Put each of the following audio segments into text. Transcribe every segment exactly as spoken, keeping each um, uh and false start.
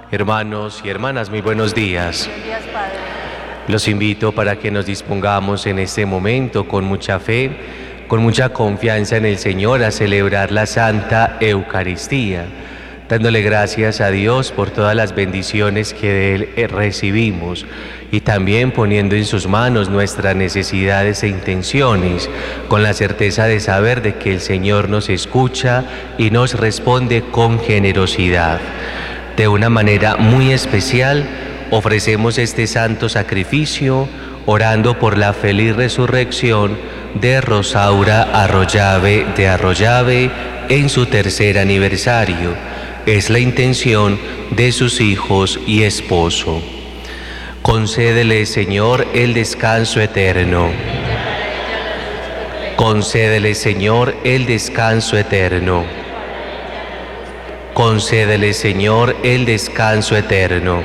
Hermanos y hermanas, muy buenos días. Buenos días, Padre. Los invito para que nos dispongamos en este momento con mucha fe, con mucha confianza en el Señor a celebrar la Santa Eucaristía, dándole gracias a Dios por todas las bendiciones que de Él recibimos y también poniendo en sus manos nuestras necesidades e intenciones, con la certeza de saber de que el Señor nos escucha y nos responde con generosidad. De una manera muy especial, ofrecemos este santo sacrificio orando por la feliz resurrección de Rosaura Arroyave de Arroyave en su tercer aniversario. Es la intención de sus hijos y esposo. Concédele, Señor, el descanso eterno. Concédele, Señor, el descanso eterno. Concédele, Señor, el descanso eterno.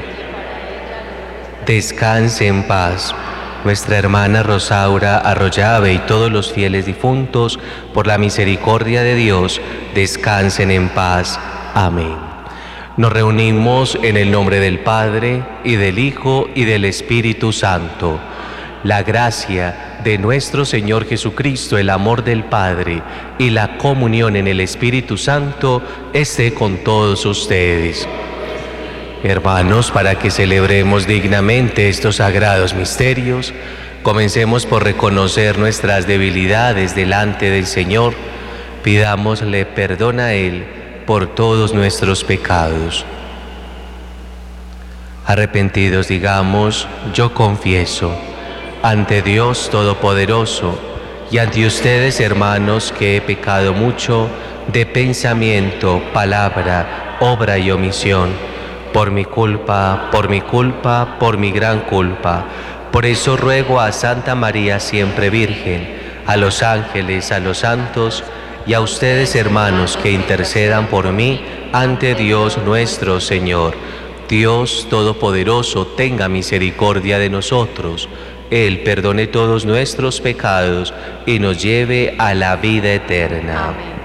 Descanse en paz. Nuestra hermana Rosaura Arroyave y todos los fieles difuntos, por la misericordia de Dios, descansen en paz. Amén. Nos reunimos en el nombre del Padre, y del Hijo, y del Espíritu Santo. La gracia de nuestro Señor Jesucristo, el amor del Padre y la comunión en el Espíritu Santo esté con todos ustedes. Hermanos, para que celebremos dignamente estos sagrados misterios, comencemos por reconocer nuestras debilidades delante del Señor. Pidámosle perdón a Él por todos nuestros pecados. Arrepentidos digamos: yo confieso ante Dios Todopoderoso y ante ustedes, hermanos, que he pecado mucho de pensamiento, palabra, obra y omisión, por mi culpa, por mi culpa, por mi gran culpa. Por eso ruego a Santa María siempre Virgen, a los ángeles, a los santos y a ustedes, hermanos, que intercedan por mí ante Dios nuestro Señor. Dios Todopoderoso tenga misericordia de nosotros. Él perdone todos nuestros pecados y nos lleve a la vida eterna. Amén.